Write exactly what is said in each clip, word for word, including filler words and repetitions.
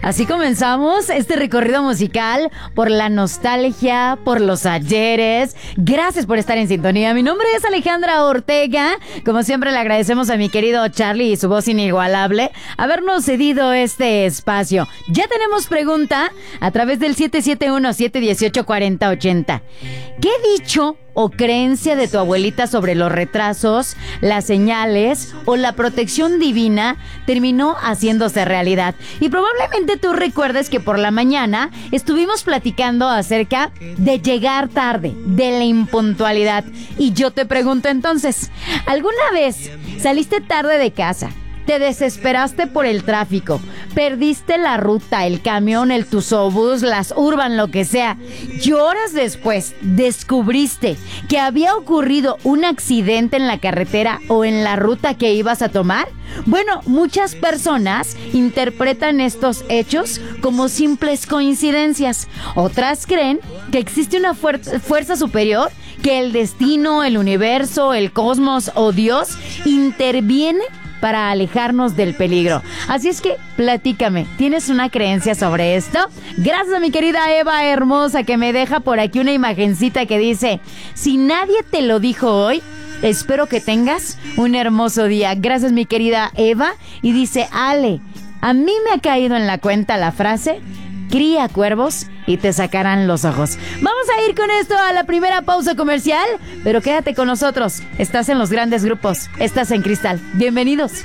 Así comenzamos este recorrido musical por la nostalgia, por los ayeres. Gracias por estar en sintonía. Mi nombre es Alejandra Ortega. Como siempre le agradecemos a mi querido Charlie y su voz inigualable habernos cedido este espacio. Ya tenemos pregunta a través del siete siete uno, siete uno ocho, cuatro cero ocho cero. ¿Qué dicho o creencia de tu abuelita sobre los retrasos, las señales o la protección divina terminó haciéndose realidad? Y probablemente tú recuerdes que por la mañana estuvimos platicando acerca de llegar tarde, de la impuntualidad. Y yo te pregunto entonces, ¿alguna vez saliste tarde de casa? Te desesperaste por el tráfico, perdiste la ruta, el camión, el tusobús, las urban, lo que sea, y horas después descubriste que había ocurrido un accidente en la carretera o en la ruta que ibas a tomar? Bueno, muchas personas interpretan estos hechos como simples coincidencias. Otras creen que existe una fuer- fuerza superior, que el destino, el universo, el cosmos o Dios interviene para alejarnos del peligro. Así es que, platícame, ¿tienes una creencia sobre esto? Gracias a mi querida Eva hermosa, que me deja por aquí una imagencita que dice: si nadie te lo dijo hoy, espero que tengas un hermoso día. Gracias, mi querida Eva. Y dice: Ale, a mí me ha caído en la cuenta la frase: cría cuervos y te sacarán los ojos. Vamos a ir con esto a la primera pausa comercial, pero quédate con nosotros. Estás en los grandes grupos, estás en Cristal. Bienvenidos.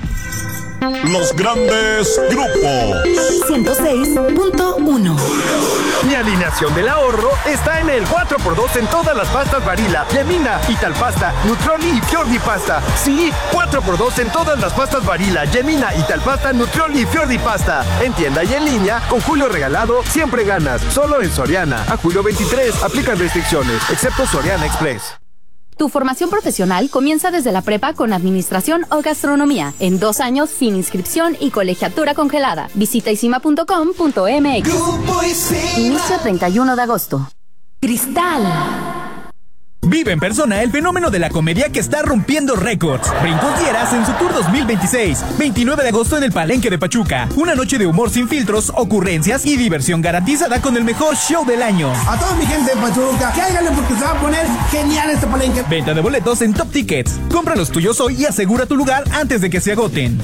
Los grandes grupos. ciento seis punto uno. Mi alineación del ahorro está en el cuatro por dos en todas las pastas Barilla, Yemina, Italpasta, Nutrioli y Fiordi Pasta. Sí, cuatro por dos en todas las pastas Barilla, Yemina, Italpasta, Nutrioli y Fiordi Pasta. En tienda y en línea, con Julio Regalado, siempre ganas. Solo en Soriana. A julio veintitrés, aplican restricciones, excepto Soriana Express. Tu formación profesional comienza desde la prepa con administración o gastronomía. En dos años sin inscripción y colegiatura congelada. Visita isima punto com punto m x. Inicio treinta y uno de agosto. Cristal. Vive en persona el fenómeno de la comedia que está rompiendo récords. Brincos Dieras en su tour dos mil veintiséis. veintinueve de agosto en el Palenque de Pachuca. Una noche de humor sin filtros, ocurrencias y diversión garantizada con el mejor show del año. A toda mi gente de Pachuca, cáiganle porque se va a poner genial este Palenque. Venta de boletos en Top Tickets. Compra los tuyos hoy y asegura tu lugar antes de que se agoten.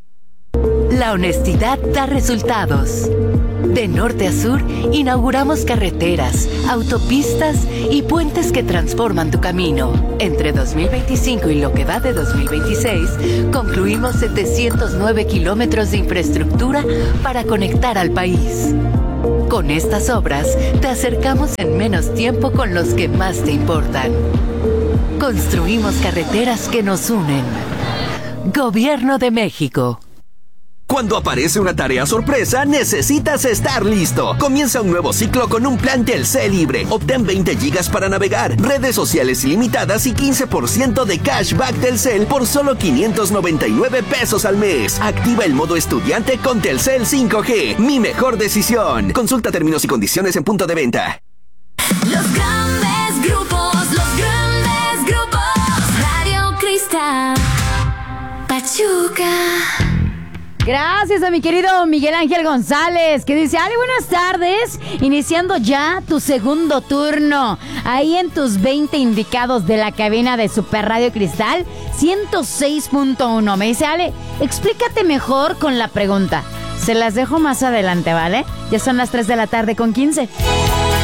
La honestidad da resultados. De norte a sur, inauguramos carreteras, autopistas y puentes que transforman tu camino. Entre dos mil veinticinco y lo que va de dos mil veintiséis, concluimos setecientos nueve kilómetros de infraestructura para conectar al país. Con estas obras, te acercamos en menos tiempo con los que más te importan. Construimos carreteras que nos unen. Gobierno de México. Cuando aparece una tarea sorpresa, necesitas estar listo. Comienza un nuevo ciclo con un plan Telcel libre. Obtén veinte gigas para navegar, redes sociales ilimitadas y quince por ciento de cashback Telcel por solo quinientos noventa y nueve pesos al mes. Activa el modo estudiante con Telcel cinco G. Mi mejor decisión. Consulta términos y condiciones en punto de venta. Los grandes grupos, los grandes grupos. Radio Cristal, Pachuca. Gracias a mi querido Miguel Ángel González, que dice: Ale, buenas tardes, iniciando ya tu segundo turno, ahí en tus veinte indicados de la cabina de Super Radio Cristal ciento seis punto uno. Me dice: Ale, explícate mejor con la pregunta. Se las dejo más adelante, ¿vale? Ya son las tres de la tarde con quince.